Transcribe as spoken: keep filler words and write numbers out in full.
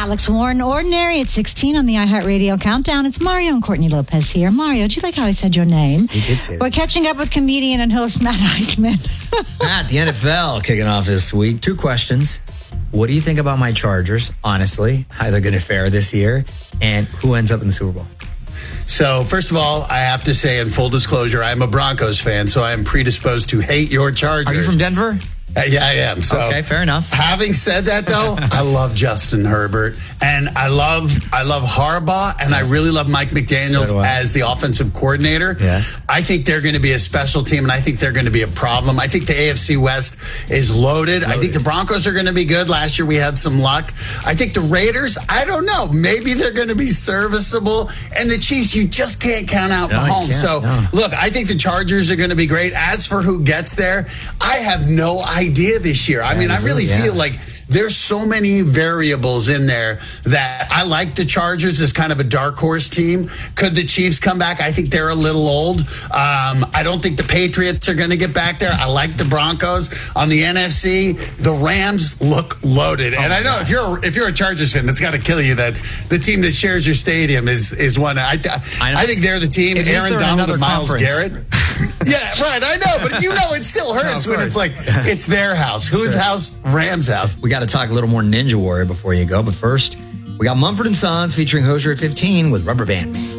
Alex Warren, Ordinary at sixteen on the iHeartRadio Countdown. It's Mario and Courtney Lopez here. Mario, do you like how I said your name? You did say We're that. catching up with comedian and host Matt Eichmann. Matt, the N F L kicking off this week. Two questions. What do you think about my Chargers, honestly? How they're going to fare this year? And who ends up in the Super Bowl? So, first of all, I have to say, in full disclosure, I'm a Broncos fan, so I am predisposed to hate your Chargers. Are you from Denver? Uh, yeah, I am. So, okay, fair enough. Having said that, though, I love Justin Herbert, and I love I love Harbaugh, and I really love Mike McDaniel So do I. as the offensive coordinator. Yes. I think they're going to be a special team, and I think they're going to be a problem. I think the A F C West is loaded. I think the Broncos are going to be good. Last year we had some luck. I think the Raiders, I don't know, maybe they're going to be serviceable. And the Chiefs, you just can't count out No, you Mahomes. can't, So, no. look, I think the Chargers are going to be great. As for who gets there, I have no idea this year. I mean, I really Yeah. feel like there's so many variables in there that I like the Chargers as kind of a dark horse team. Could the Chiefs come back? I think they're a little old. Um, I don't think the Patriots are going to get back there. I like the Broncos. On the N F C, the Rams look loaded. And I know if you're if you're a Chargers fan, that's got to kill you that the team that shares your stadium is is one. I I, I think they're the team. It is Aaron there Donald another and Myles conference? Garrett. Yeah, right. I know, but you know, it still hurts No, when of it's like it's their house. Whose house? Rams' house. We got to talk a little more Ninja Warrior before you go. But first, we got Mumford and Sons featuring Hosier at fifteen with Rubber Band Man.